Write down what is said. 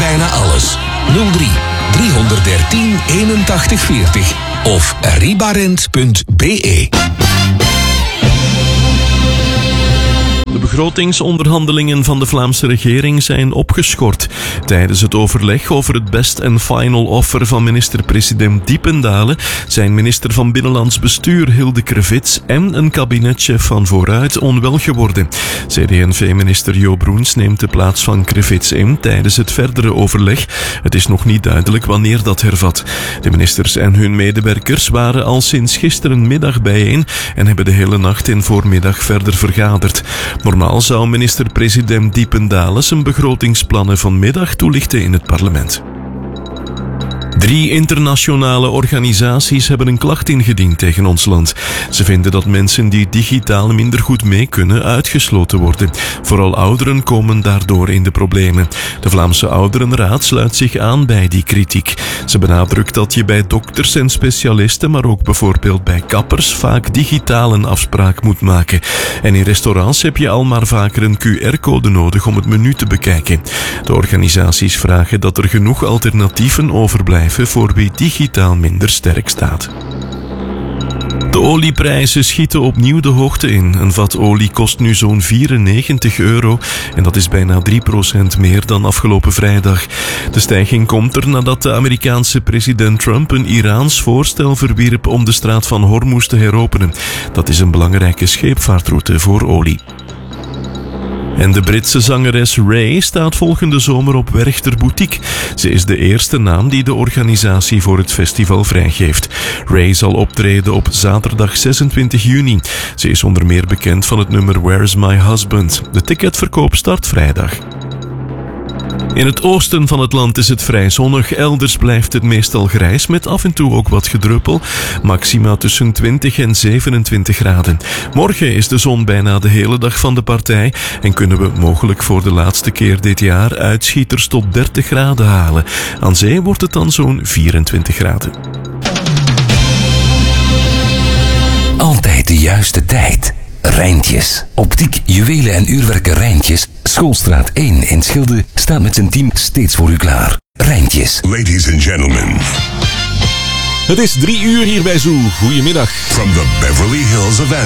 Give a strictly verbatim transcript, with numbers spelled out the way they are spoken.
bijna alles. nul drie driehonderddertien eenentachtig veertig of ribarent punt b e. De begrotingsonderhandelingen van de Vlaamse regering zijn opgeschort. Tijdens het overleg over het best and final offer van minister-president Diependalen zijn minister van Binnenlands Bestuur Hilde Krevits en een kabinetchef van Vooruit onwel geworden. C D en V-minister Jo Broens neemt de plaats van Krevits in tijdens het verdere overleg. Het is nog niet duidelijk wanneer dat hervat. De ministers en hun medewerkers waren al sinds gisterenmiddag bijeen en hebben de hele nacht en voormiddag verder vergaderd. Normaal zou minister-president Diependalen zijn begrotingsplannen vanmiddag toelichten in het parlement. Drie internationale organisaties hebben een klacht ingediend tegen ons land. Ze vinden dat mensen die digitaal minder goed mee kunnen uitgesloten worden. Vooral ouderen komen daardoor in de problemen. De Vlaamse Ouderenraad sluit zich aan bij die kritiek. Ze benadrukt dat je bij dokters en specialisten, maar ook bijvoorbeeld bij kappers, vaak digitaal een afspraak moet maken. En in restaurants heb je al maar vaker een Q R-code nodig om het menu te bekijken. De organisaties vragen dat er genoeg alternatieven overblijven voor wie digitaal minder sterk staat. De olieprijzen schieten opnieuw de hoogte in. Een vat olie kost nu zo'n vierennegentig euro en dat is bijna drie procent meer dan afgelopen vrijdag. De stijging komt er nadat de Amerikaanse president Trump een Iraans voorstel verwierp om de straat van Hormuz te heropenen. Dat is een belangrijke scheepvaartroute voor olie. En de Britse zangeres Ray staat volgende zomer op Werchter Boutique. Ze is de eerste naam die de organisatie voor het festival vrijgeeft. Ray zal optreden op zaterdag zesentwintig juni. Ze is onder meer bekend van het nummer Where's My Husband. De ticketverkoop start vrijdag. In het oosten van het land is het vrij zonnig. Elders blijft het meestal grijs met af en toe ook wat gedruppel. Maxima tussen twintig en zevenentwintig graden. Morgen is de zon bijna de hele dag van de partij en kunnen we mogelijk voor de laatste keer dit jaar uitschieters tot dertig graden halen. Aan zee wordt het dan zo'n vierentwintig graden. Altijd de juiste tijd. Rijntjes. Optiek, juwelen en uurwerken Rijntjes. Schoolstraat één in Schilde staat met zijn team steeds voor u klaar. Rijntjes. Ladies and gentlemen. Het is drie uur hier bij Zoo. Goedemiddag. From the Beverly Hills of